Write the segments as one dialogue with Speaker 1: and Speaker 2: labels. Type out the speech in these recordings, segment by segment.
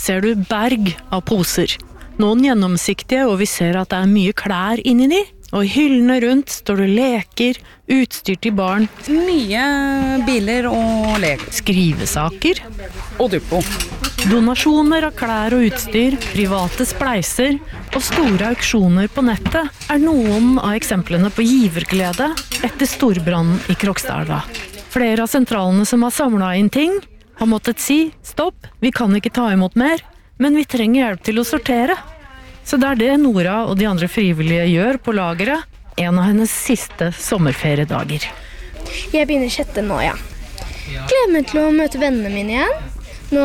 Speaker 1: ser du berg av poser. Noen gjennomsiktige, og vi ser at det mye klær inni de. Og i hyllene rundt står det leker, utstyr til barn.
Speaker 2: Mye biler og leker.
Speaker 1: Skrivesaker.
Speaker 2: Og Duplo.
Speaker 1: Donasjoner av klær og utstyr, private spleiser og store auksjoner på nettet noen av eksemplene på giverglede etter storbrannen i Krokstadelva. Flere av sentralene som har samlet inn ting har måttet si stopp, vi kan ikke ta imot mer, men vi trenger hjelp til å sortere. Så det det Nora og de andre frivillige gjør på lageret, en av hennes siste sommerferiedager.
Speaker 3: Jeg begynner 6. nå, ja. Gleder meg til å møte vennene mine igjen. Nå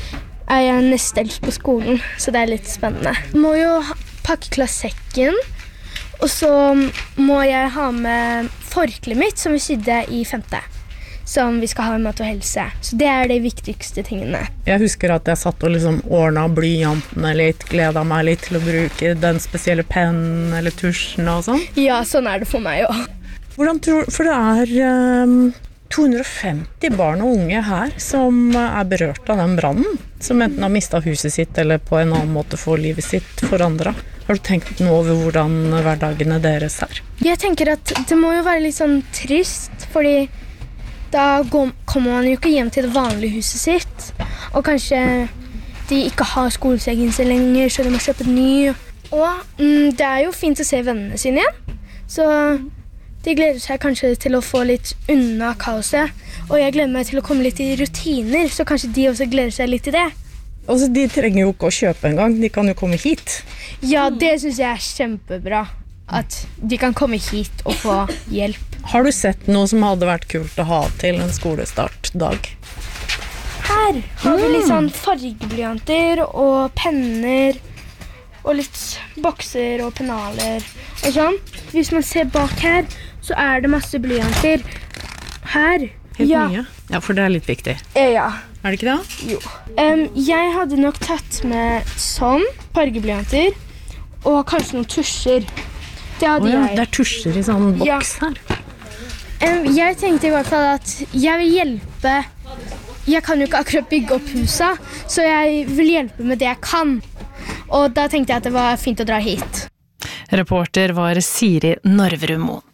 Speaker 3: jeg nest eldst på skolen, så det litt spennende. Må jo pakke klassekken, og så må jeg ha med forkleet mitt som vi sydde i 5. Som vi skal ha i mat og helse. Så det de viktigste tingene.
Speaker 1: Jeg husker at jeg satt og liksom ordnet blyantene litt, gledet meg litt til å bruke den spesielle pennen eller tusjen og sånn.
Speaker 3: Ja, sånn det for meg også.
Speaker 1: Hvordan tror, for det 250 barn og unge her som berørt av den brannen, som enten har mistet huset sitt eller på en annen måte får livet sitt forandret. Har du tenkt nå over hvordan hverdagene deres
Speaker 3: Jeg tenker at det må jo være litt sånn trist, fordi da kommer man jo ikke hjem til det vanlige huset sitt, og kanskje de ikke har skolesekken sin lenger, så de må kjøpe ny. Og det jo fint å se vennene sine igjen, så de gleder seg kanskje til å få litt unna kaoset, og jeg gleder meg til å komme litt i rutiner, så kanskje de også gleder seg litt til det.
Speaker 1: Altså, de trenger jo ikke å kjøpe en gang, de kan jo komme hit.
Speaker 3: Ja, det synes jeg kjempebra, at de kan komme hit og få hjelp.
Speaker 1: Har du sett noe som hadde vært kult å ha til en skolestartdag?
Speaker 3: Her har vi litt sånn fargeblyanter og penner, og litt bokser og pennaler og sånn. Hvis man ser bak her, så det masse blyanter. Her.
Speaker 1: Helt mye? Ja, for det litt viktig.
Speaker 3: Ja.
Speaker 1: Det ikke det?
Speaker 3: Jo. Jeg hadde nok tatt med sånn fargeblyanter, og kanskje noen tusjer. Det hadde jeg. Det
Speaker 1: tusjer i sånn boks her.
Speaker 3: Jeg tenkte i hvert fall at jeg vil hjelpe. Jeg kan jo ikke akkurat bygge opp huset, så jeg vil hjelpe med det jeg kan. Og da tenkte jeg at det var fint å dra hit.
Speaker 1: Reporter var Siri Norverud Moen.